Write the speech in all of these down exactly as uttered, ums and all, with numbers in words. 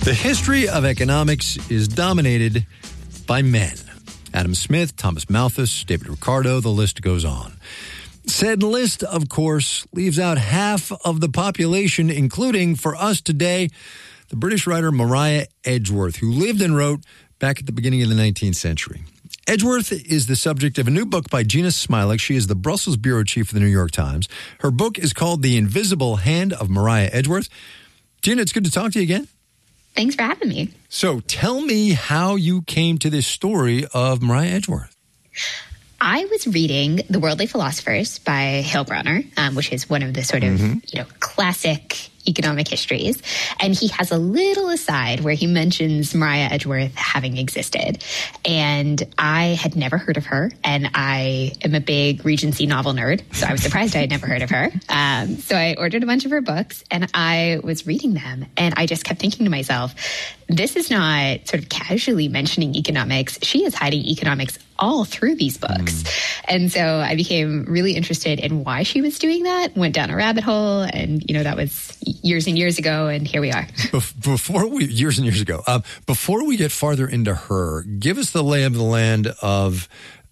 The history of economics is dominated by men. Adam Smith, Thomas Malthus, David Ricardo, the list goes on. Said list, of course, leaves out half of the population, including, for us today, the British writer Maria Edgeworth, who lived and wrote back at the beginning of the nineteenth century. Edgeworth is the subject of a new book by Gina Smilik. She is the Brussels bureau chief of the New York Times. Her book is called The Invisible Hand of Maria Edgeworth. Gina, it's good to talk to you again. Thanks for having me. So tell me how you came to this story of Maria Edgeworth. I was reading The Worldly Philosophers by Hale Bronner, um, which is one of the sort of, mm-hmm. you know, classic economic histories. And he has a little aside where he mentions Maria Edgeworth having existed. And I had never heard of her. And I am a big Regency novel nerd. So I was surprised I had never heard of her. Um, so I ordered a bunch of her books and I was reading them. And I just kept thinking to myself, this is not sort of casually mentioning economics. She is hiding economics all through these books. Mm. And so I became really interested in why she was doing that, went down a rabbit hole, and, you know, that was years and years ago, and here we are. Before we, years and years ago, um, before we get farther into her, give us the lay of the land of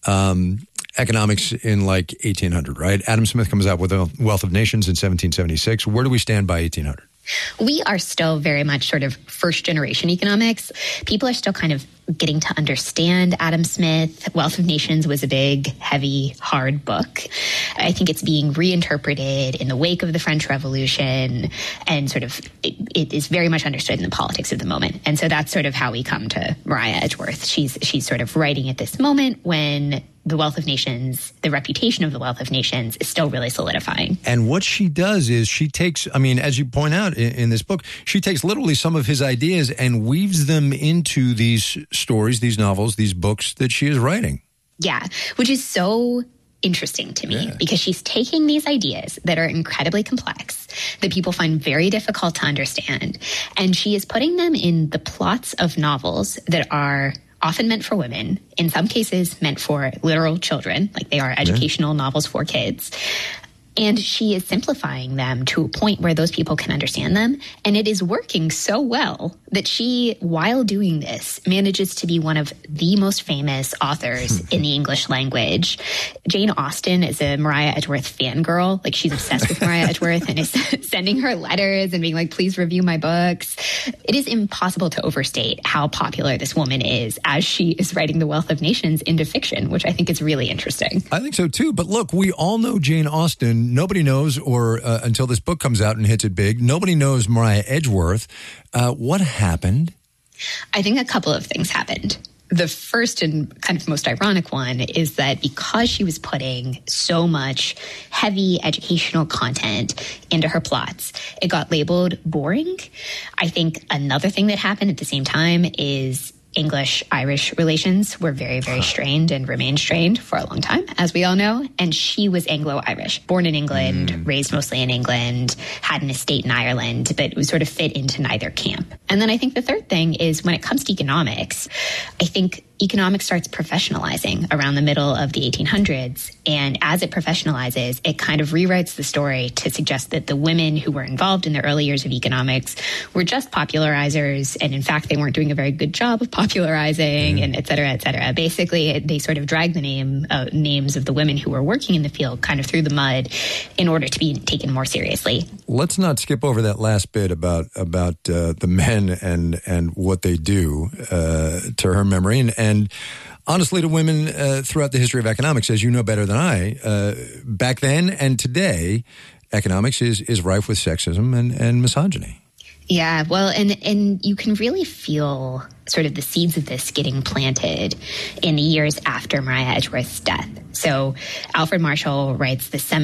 um, economics in like eighteen hundred, right? Adam Smith comes out with The Wealth of Nations in seventeen seventy-six. Where do we stand by eighteen hundred? We are still very much sort of first-generation economics. People are still kind of getting to understand Adam Smith. Wealth of Nations was a big, heavy, hard book. I think it's being reinterpreted in the wake of the French Revolution, and sort of it, it is very much understood in the politics of the moment. And so that's sort of how we come to Maria Edgeworth. She's she's sort of writing at this moment when The Wealth of Nations, the reputation of The Wealth of Nations is still really solidifying. And what she does is she takes, I mean, as you point out in, in this book, she takes literally some of his ideas and weaves them into these stories, these novels, these books that she is writing. Yeah, which is so interesting to me, yeah. because she's taking these ideas that are incredibly complex, that people find very difficult to understand, and she is putting them in the plots of novels that are often meant for women, in some cases meant for literal children, like they are educational yeah. novels for kids. And she is simplifying them to a point where those people can understand them. And it is working so well that she, while doing this, manages to be one of the most famous authors in the English language. Jane Austen is a Maria Edgeworth fangirl. Like, she's obsessed with Maria Edgeworth and is sending her letters and being like, please review my books. It is impossible to overstate how popular this woman is as she is writing The Wealth of Nations into fiction, which I think is really interesting. I think so, too. But look, we all know Jane Austen. Nobody knows, or uh, until this book comes out and hits it big, nobody knows Maria Edgeworth. Uh, what happened? I think a couple of things happened. The first and kind of most ironic one is that because she was putting so much heavy educational content into her plots, it got labeled boring. I think another thing that happened at the same time is English-Irish relations were very, very strained and remained strained for a long time, as we all know. And she was Anglo-Irish, born in England, mm. raised mostly in England, had an estate in Ireland, but was sort of fit into neither camp. And then I think the third thing is when it comes to economics, I think economics starts professionalizing around the middle of the eighteen hundreds. And as it professionalizes, it kind of rewrites the story to suggest that the women who were involved in the early years of economics were just popularizers. And in fact, they weren't doing a very good job of popularizing, mm. and et cetera, et cetera. Basically, they sort of dragged the name uh, names of the women who were working in the field kind of through the mud in order to be taken more seriously. Let's not skip over that last bit about about uh, the men and and what they do uh, to her memory. And, and honestly, to women uh, throughout the history of economics, as you know better than I, uh, back then and today, economics is, is rife with sexism and, and misogyny. Yeah, well, and, and you can really feel sort of the seeds of this getting planted in the years after Maria Edgeworth's death. So Alfred Marshall writes the seminal